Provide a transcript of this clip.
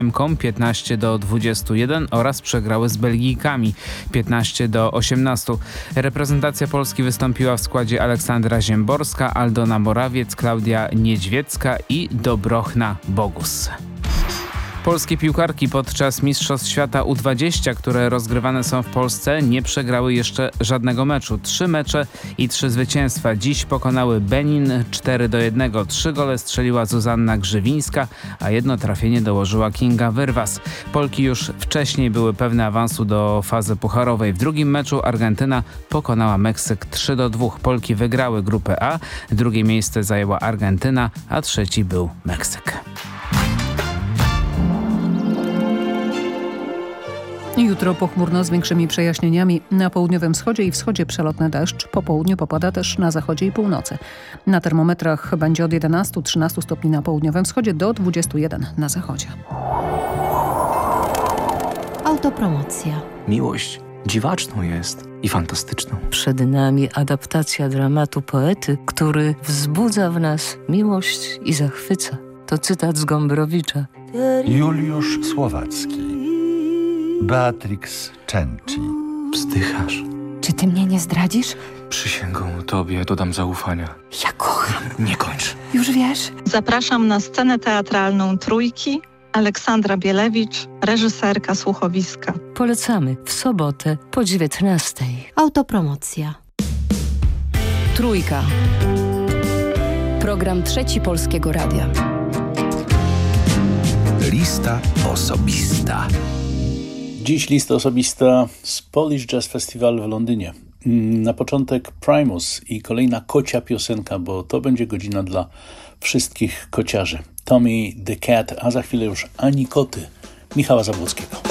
15-21 oraz przegrały z Belgijkami 15-18. Reprezentacja Polski wystąpiła w składzie Aleksandra Ziemborska, Aldona Morawiec, Klaudia Niedźwiecka i Dobrochna Bogus. Polskie piłkarki podczas Mistrzostw Świata U20, które rozgrywane są w Polsce, nie przegrały jeszcze żadnego meczu. 3 mecze i 3 zwycięstwa. Dziś pokonały Benin 4-1. 3 gole strzeliła Zuzanna Grzywińska, a 1 trafienie dołożyła Kinga Wyrwas. Polki już wcześniej były pewne awansu do fazy pucharowej. W drugim meczu Argentyna pokonała Meksyk 3-2. Polki wygrały grupę A, drugie miejsce zajęła Argentyna, a trzeci był Meksyk. Jutro pochmurno z większymi przejaśnieniami. Na południowym wschodzie i wschodzie przelotny deszcz. Po południu popada też na zachodzie i północy. Na termometrach będzie od 11-13 stopni na południowym wschodzie do 21 na zachodzie. Autopromocja. Miłość dziwaczną jest i fantastyczną. Przed nami adaptacja dramatu poety, który wzbudza w nas miłość i zachwyca. To cytat z Gombrowicza. Juliusz Słowacki. Beatrix Cenci. Wzdychasz. Czy ty mnie nie zdradzisz? Przysięgą tobie dodam zaufania. Ja kocham. Nie kończ. Już wiesz? Zapraszam na scenę teatralną Trójki. Aleksandra Bielewicz, reżyserka słuchowiska. Polecamy w sobotę po 19:00. Autopromocja. Trójka. Program Trzeci Polskiego Radia. Lista osobista. Dziś lista osobista z Polish Jazz Festival w Londynie. Na początek Primus i kolejna kocia piosenka, bo to będzie godzina dla wszystkich kociarzy. Tommy the Cat, a za chwilę już Ani Koty Michała Zabłockiego.